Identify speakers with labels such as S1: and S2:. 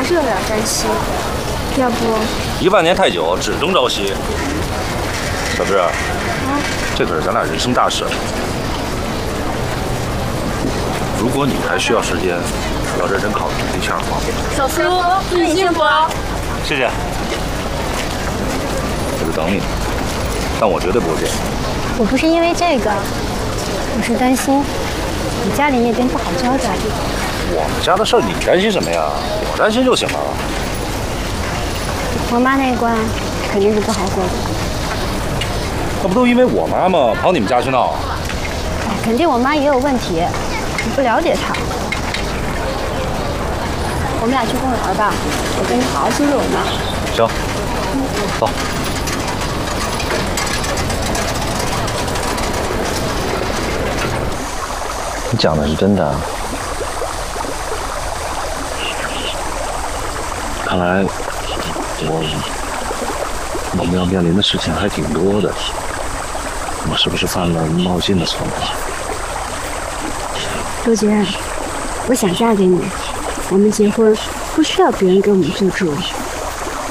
S1: 是有点担心。要不
S2: 1万年太久，只争朝夕。小芝，这可是咱俩人生大事。如果你还需要时间，要认真考虑对象方面。
S1: 小苏，祝你幸福。
S2: 谢谢。我就等你，但我绝对不会变。
S3: 我不是因为这个，我是担心你家里那边不好交代。
S2: 我们家的事儿你担心什么呀？我担心就行了。
S3: 我妈那一关肯定是不好过的。
S2: 那不都因为我妈吗？跑你们家去闹？
S3: 哎，肯定我妈也有问题，你不了解她。我们俩去公园吧，我跟你好好说说我妈。
S2: 行，走。你讲的是真的啊？看来我们要面临的事情还挺多的。我是不是犯了冒进的错误？
S1: 周杰，我想嫁给你，我们结婚不需要别人给我们做主，